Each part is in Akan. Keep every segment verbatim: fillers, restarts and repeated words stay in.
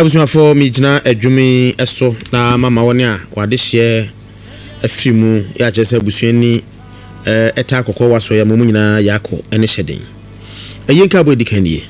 abusuafo mi gyina adwumi eso na mama woni a wade hye afiri mu ya kyese abusuani eh eta akokɔ waso ya mumu nyina yakɔ ene hyeden eyin ka bo dikanie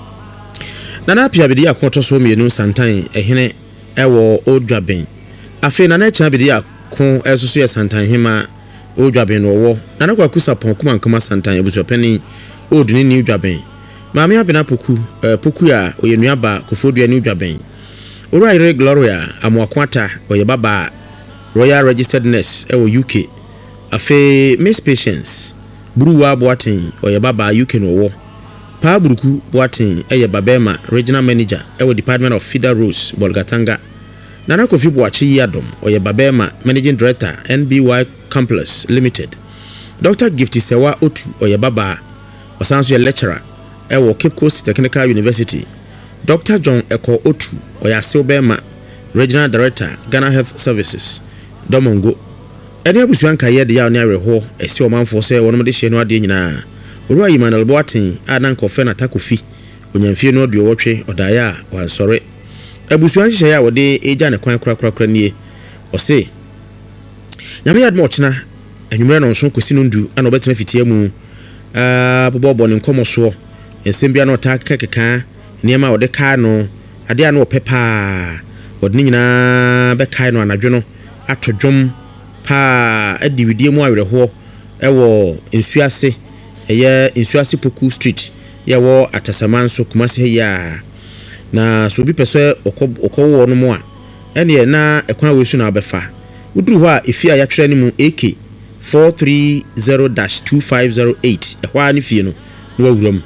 na na pia bidi akɔtɔ so mienu santan ehene ɛwɔ odwaben afi na na kya bidi akɔ ɛsoso ya santan hima odwaben no wo na na kwakusa pon kuma nkoma santan abusuapani oduni ni odwaben maame abena poku eh, poku ya oyenuaba kofodua ni odwaben ora ire Gloria amwakwata oye baba Royal Registered Nurse ewo U K afe Miss Patience Buruwa Boatin oye baba U K no wo pa buruku Boatin eye babema Regional Manager ewo Department of Feeder Roads Bolgatanga Nana Kofi Boachi Yadom oye babema Managing Director N B Y Complex Limited Doctor Gifty Sewa Otu oye baba wasanso ye lecturer ewo Cape Coast Technical University Doctor John Eko Otu oye Asilbema Regional Director Ghana Health Services Domongo eni abusuan kaye de ya oni areho esi omanfo se wonom de hye no ade nyina oruwa Emmanuel Boatin adan kofe na takofi onyamfie no de wotwe odaya wansore abusuan hye ya wode eja ne kwan kura kura kura nie ose nyame yad mo chena enwumre no nso kosi no ndu ana obetena fitia mu ah bobo ne nkomoso ensembia no ta kekeka niema wode ka no ade ana opepa wode nyina be kai no anadwo no atodwom pa adiwidie mu awerɛho ɛwɔ nsuase ɛyɛ nsuase Poku Street yɛwɔ Atasamanso Kumasi ya na so bi pɛsɛ okɔwɔ no mu a ɛne na ɛkwan wesu na abɛfa uduru hɔ a efi a yɛtwerɛ ne mu A K four three zero dash two five zero eight ɛhɔ a ne fie no no awuram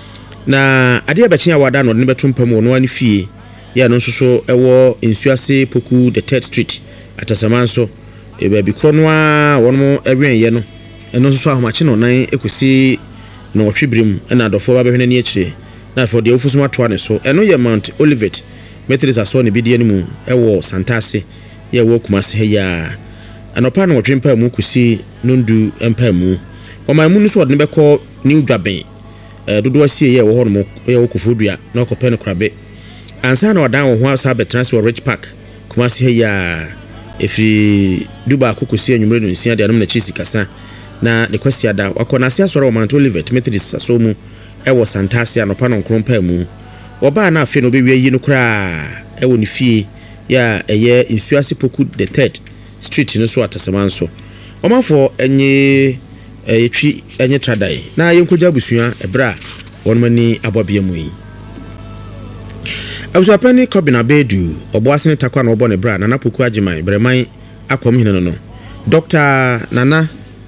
na ade abɛkye a wada no ne bɛto mpam wɔ no ani fie yɛ no nso so ɛwɔ nsuase Poku the third Street Atasamanso e baby kronwa wonmo ewenye no eno so ahomache no nan ekosi no otwibrim na adofo ba behwe na akire na for de ofusu ato ane so eno ye Mount Olivet Methodist aso ne bidie mu ewo Santase ye wo Kumasi he ya anopa na otwempa mu kusi nondu empa mu o man mu no so de beko New Dwaben eh dodo asie ye wo ho no ye wo Kofodua na okopɛ no krabe ansa na odan wo ho asa betrans wo Rich Park Kumasi he ya efiri duba kokosi anwumre no nsia de anom na chisi kasa na ne kwasi ada wakona ase asoro o Mount Olivet Methodist aso mu ewo Santase anopa no nkrompa mu oba na afi no be wi yi no kra ewo ne fie ya eye nsuase Poku the third Street no so Atasamanso omanfo enye etwi enye tradai na yenkogya busua ebra wonmani abobia mu yi Abusapani Kobina Bedu oboasene takwa na obone bra Nana Poku agiman breman akom hene no no Doctor Nana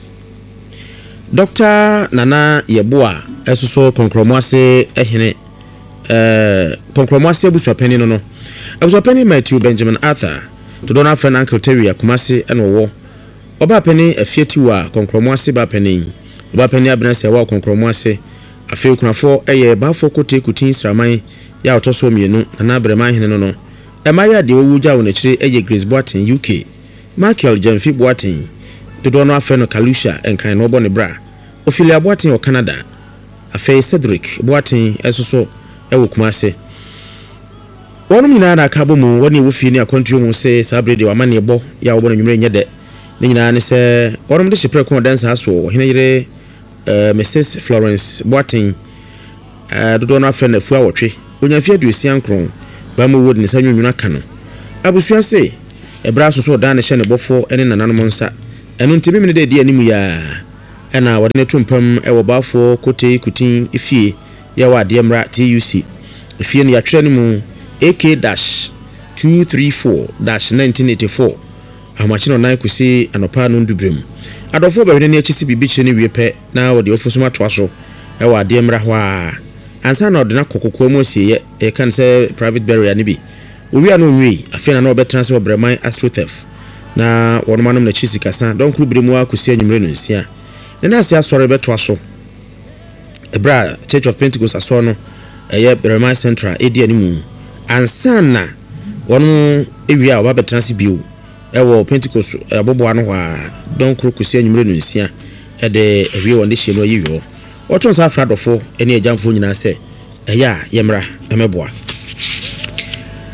Doctor Nana Yeboa esoso konkromwase ehene eh konkromwase abusapani no no Abusapani Matthew Benjamin Arthur to Donald Friend Uncle Terry Kumasi eno wo oba pani afietiwa konkromwase ba pani oba pani abnase wa konkromwase afi kunafo eye bafo kote kutin sraman ya otoso mienu na breman hene no no emaya de owuja wo n'akire eye Grace Boatin U K Michael Jamfi Boatin dodo no afa no Kalusha enkran no obone bra Ophelia Boatin o Canada afa Cedric Boatin esoso ewo Kumase wonum nyina na akabo mu woni wo fi ni akwantuo mu se sabrede wa mane bo ya wo nwumre nyede ne nyina ne se wonum de hyepre kon dansa aso hene yire eh Missus Florence Boatin eh dodo no afa na fu awotwe onyafia duosia nkron ba mu wodi ne sanwunwuna aka no abusua se ebra so so dan ne hye ne bofo ene nananom nsa eno ntimi mene de de animu ya ena wode ne tumpam ewo bafo kote kutin ifie ya wa de mra T U C ifie ne ya twere ne mu A K two three four nineteen eighty-four amachi no nan kusi anopa no ndubrem adofo ba hwene ne akisi bibi kire ne wiepe na wode ofusuma to aso ewa de mra ho a ansa na odena kokoko mu asiye e kan say private burial ni bi owi anu nwi afena na obetran se obreman astrotef na wonomanom na chisi kasa don kru bremu akusi anyumre no nsia na asia asore beto aso ebra Church of Pentecost aso no eye Breman Central edi animu ansa na wono ewia oba betran se bio ewo Pentecost abobo anu ha don kru kusi anyumre no nsia e de ewie wonde hye no yiwo Oton sa afradofo ene ejamfo nyina se eya yemra emeboa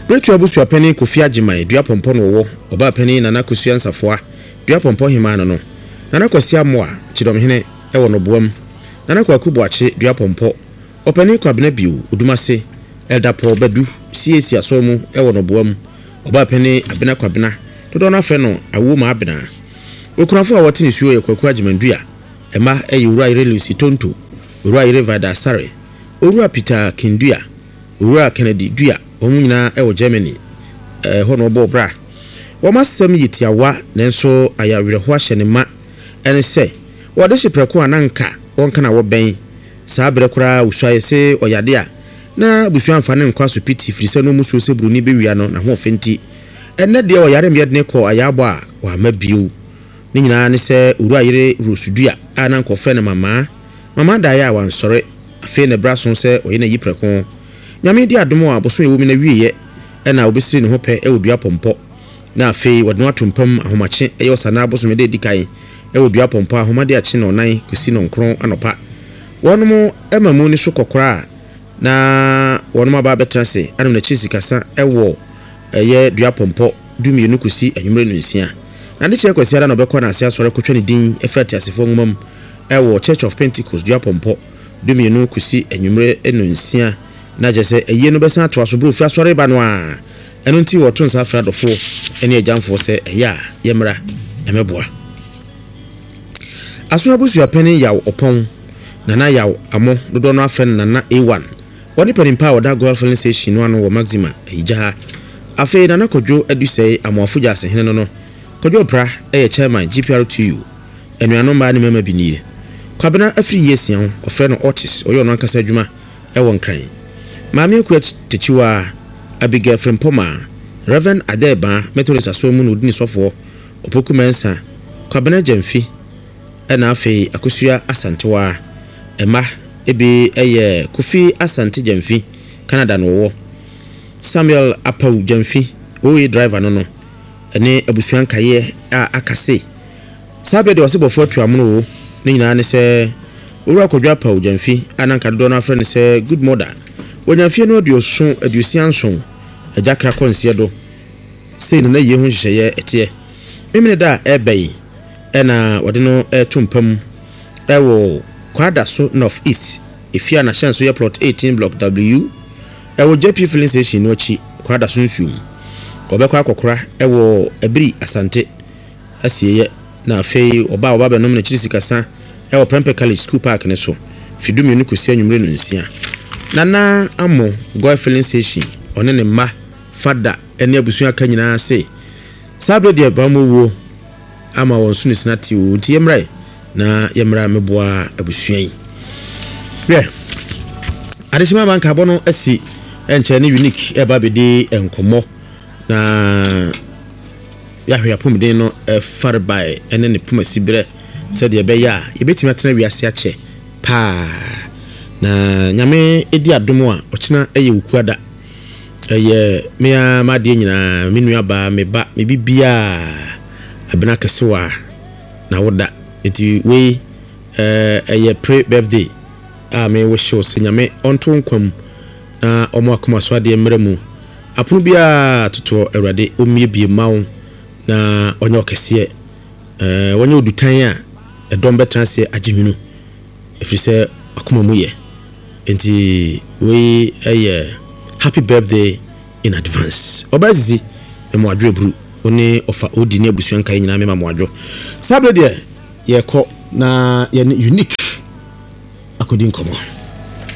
Bretu abusua pani Kofi Agyeman dua pompo no wo oba pani Nana Kosua Nsafoa dua pompo himano no Nana Kwasi Amoa Chidomhene e wo no boam Nana Kwaku Boakye dua pompo opani Kwabena Biu Udumase Eldapo Badu Siesi Asomu e wo no boam oba pani Abena Kwabena todo na fe no awo ma abena okunafo a wote nisuo ye Kwaku Agyeman dua ema e yura ire Lucy Tonto ura ire Vada Sare ura Peter Kindua ura Kennedy dua omu nyina e wo Germany eh ho no bo bra wo masem yitiawa nenso ayawerho ahye ne ma ene se wo de hyepreko ananka wonka na wo ben saa bre kura usuaye se oyade a na busu amfa ne nkwa so piti frise no muso se bruni bewia no na ho fenti enne de oyare me de ko ayabo a wa mabiu ni nyina ne se ura yire rusudua ananko fe ne mama mama da ya wansore afi ne braso se oye na yipreko nyame di adomo a boso ewo mi na wieye e na obesiri ne ho pe e odua pompo na afi wode no atompam ahomache e yosana boso me de dikai e odua pompo ahomade ache no nan kusi no nkron anopa wonom emamu ni so kokora na wonom aba betrase anum na chisi kasa e wo eye dua pompo dumienu kusi anwumre no nsia na de kire kwasi ada no bekọ na ase asore kotwa ne din efrati asefo ngumam e wo Church of Pentecost dua pompo dumienu kusi anwumre no nsia na jese eye no besa to asobro fra sore ba no a eno nti wo tonsa fra dofo ene agyamfo se eya yemra emeboa aso abusu apeni yaw opon nana yaw amo dodo no afren nana A one woni penin pa oda golf filling station no ano wo maxima eja afi nana kodwo adusei amoafuja ase hene no no kodwo pra eye chairman G P R two U enuano ma ne mama binie kwabena afri yesian ofre no Otis oyo no ankasa adwuma e won kran Mami kwet techiwa Abigail Frempoma Reverend Adeba Methodist Asomu no dini sofo opoku mensa kwabena Jamfi ena afi akosua Asantewa ema ebe eye Kofi Asante Jamfi Canada no wo Samuel Apau Jamfi oye driver no no ene abusuan kaye a akase sabe de wase bofo tuamuno wo ne nyina ne se owura kodwa Apau Jamfi ananka do na friend se good mother Wanyafie no adioso adiosianson ajakra konsie do sei na ye hu hyehyeye ete memene da ebei ena wode no etumpam ewo kwada so north east efia na chance ye plot eighteen block W ewo J P filling station no chi kwada so nsum obekwa akokora ewo ebiri Asante asieye na afei oba oba benom na chirisi kasa ewo Prempeh College School Park ne so fidumi no kusia nwumre no nsia Nana Amo Goy filling station one ne ma fada ene abusua ka nyina se sabre de bamowo ama won sunu sinati o nti yemrai na yemra meboa abusua yi we adesima banka bono asi enche ne unique e ba bedi enkomo na yahwe apomden no e farbai ene ne puma sibere se de be ya yebetimi atena wiase ache pa na nyame edi adomo a okina eye wukuada eye mea made nyina menua ba meba me bibia abena kesewa na woda enti we eh eye pre birthday a me wish you se nyame onto nkwam na omo akoma so ade mremu apono bia toto awrade omie bie mawo na onye okese eh wonye odutan a edom betranse agihunu efrise akoma mu ye enti we eh happy birthday in advance obazizi emo adrebru oni ofa odi ne abusuan kan nyina mema mo adwo sabre de ye ko na ye unique akodi nkomo